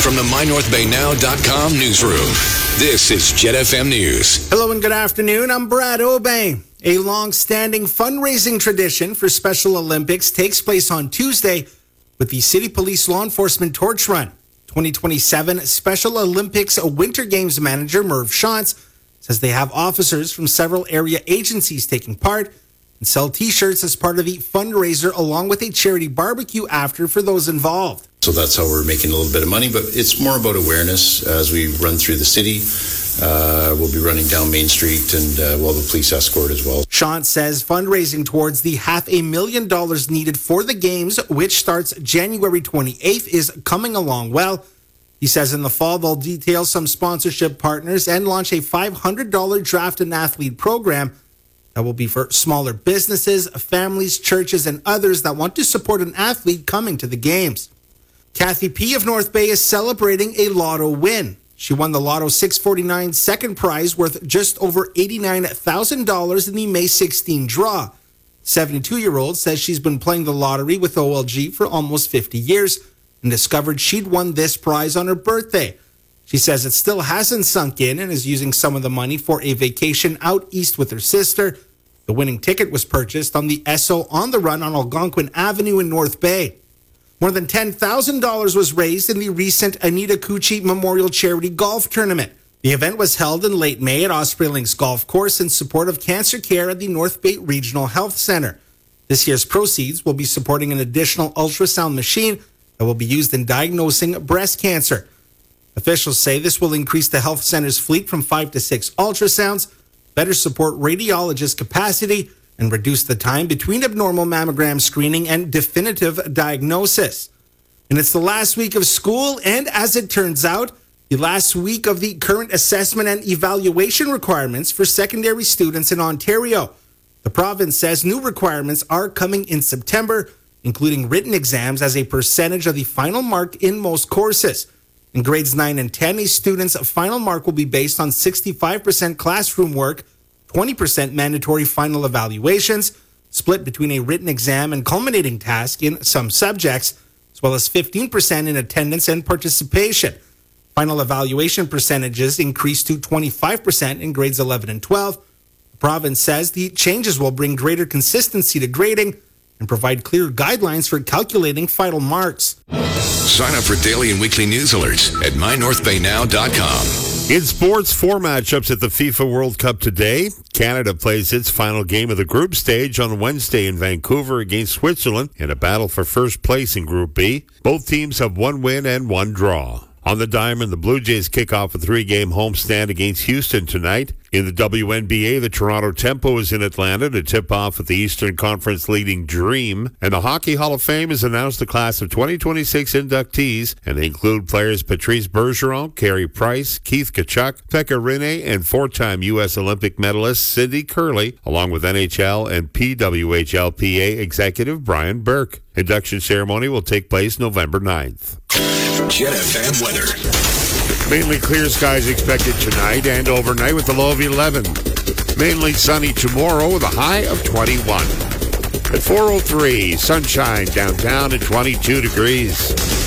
From the MyNorthBayNow.com newsroom, this is Jet FM News. Hello and good afternoon. I'm Brad Obey. A long-standing fundraising tradition for Special Olympics takes place on Tuesday with the City Police Law Enforcement Torch Run. 2027 Special Olympics Winter Games manager Merv Shantz says they have officers from several area agencies taking part and sell T-shirts as part of the fundraiser, along with a charity barbecue after for those involved. So that's how we're making a little bit of money, but it's more about awareness as we run through the city. We'll be running down Main Street and we'll have a police escort as well. Shantz says fundraising towards the $500,000 needed for the games, which starts January 28th, is coming along well. He says in the fall they'll detail some sponsorship partners and launch a $500 draft an athlete program that will be for smaller businesses, families, churches, and others that want to support an athlete coming to the games. Kathy P. of North Bay is celebrating a lotto win. She won the Lotto 649 second prize worth just over $89,000 in the May 16 draw. 72-year-old says she's been playing the lottery with OLG for almost 50 years and discovered she'd won this prize on her birthday. She says it still hasn't sunk in and is using some of the money for a vacation out east with her sister. The winning ticket was purchased on the Esso On the Run on Algonquin Avenue in North Bay. More than $10,000 was raised in the recent Anita Cucci Memorial Charity Golf Tournament. The event was held in late May at Osprey Links Golf Course in support of cancer care at the North Bay Regional Health Center. This year's proceeds will be supporting an additional ultrasound machine that will be used in diagnosing breast cancer. Officials say this will increase the health center's fleet from 5 to 6 ultrasounds, better support radiologist capacity, and reduce the time between abnormal mammogram screening and definitive diagnosis. And it's the last week of school, and as it turns out, the last week of the current assessment and evaluation requirements for secondary students in Ontario. The province says new requirements are coming in September, including written exams as a percentage of the final mark in most courses. In grades 9 and 10, a student's final mark will be based on 65% classroom work, 20% mandatory final evaluations, split between a written exam and culminating task in some subjects, as well as 15% in attendance and participation. Final evaluation percentages increased to 25% in grades 11 and 12. The province says the changes will bring greater consistency to grading and provide clear guidelines for calculating final marks. Sign up for daily and weekly news alerts at MyNorthBayNow.com. In sports, 4 matchups at the FIFA World Cup today. Canada plays its final game of the group stage on Wednesday in Vancouver against Switzerland in a battle for first place in Group B. Both teams have 1 win and 1 draw. On the diamond, the Blue Jays kick off a 3-game homestand against Houston tonight. In the WNBA, the Toronto Tempo is in Atlanta to tip off with the Eastern Conference leading Dream. And the Hockey Hall of Fame has announced the class of 2026 inductees, and they include players Patrice Bergeron, Carey Price, Keith Tkachuk, Pekka Rinne, and 4-time U.S. Olympic medalist Cindy Curley, along with NHL and PWHLPA executive Brian Burke. Induction ceremony will take place November 9th. Jet FM weather. Mainly clear skies expected tonight and overnight with a low of 11. Mainly sunny tomorrow with a high of 21. At 4:03, sunshine downtown at 22 degrees.